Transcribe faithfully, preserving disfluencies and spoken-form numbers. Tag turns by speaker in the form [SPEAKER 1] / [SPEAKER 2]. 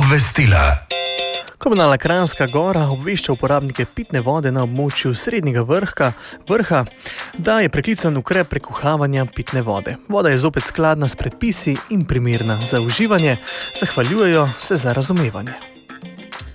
[SPEAKER 1] Obvestila.
[SPEAKER 2] Komunalna Kranjska Gora obvešča uporabnike pitne vode na območju Srednjega vrha, vrha, da je preklican ukrep prekuhavanja pitne vode. Voda je zopet skladna s predpisi in primerna za uživanje. Zahvaljujejo se za razumevanje.